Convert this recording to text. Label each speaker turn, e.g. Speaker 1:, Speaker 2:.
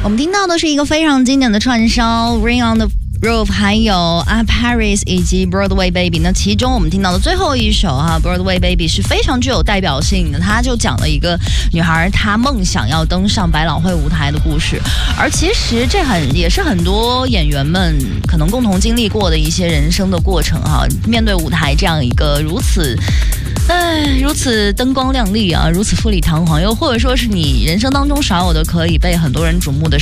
Speaker 1: 我们听到的是一个非常经典的串烧 Ring on the Roof 还有Paris 以及 Broadway Baby。 那其中我们听到的最后一首Broadway Baby 是非常具有代表性的，它就讲了一个女孩她梦想要登上百老汇舞台的故事，而其实这也是很多演员们可能共同经历过的一些人生的过程面对舞台这样一个如此灯光亮丽如此富丽堂皇，又或者说是你人生当中少有的可以被很多人瞩目的